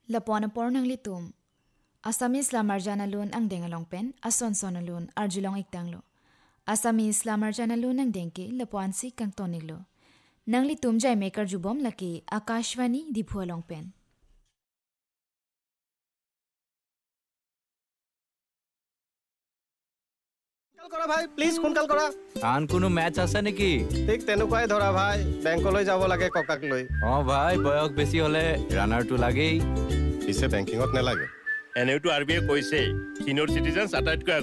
lapon pornang litum Asamis lamarjanalun ang dengalongpen ason sonalun arjulong iktanglo Asamis lamarjanalun ang dengke lapuan si kang toniglo nang litum jay maker jubom laki Akashvani diphualongpen কৰা ভাই please সোনকাল কৰা আন কোনো match আছে নেকি ঠিক তেনেকুৱাই ধৰা ভাই বেংকলৈ যাব লাগে ককাক লৈ ভাই বয়স বেছি হলে ৰানাৰটো লাগেই পিছে বেংকিঙত নালাগে এনেওতো আৰবিআই কৈছে সিনিয়ৰ চিটিজেনছ আটাইতকৈ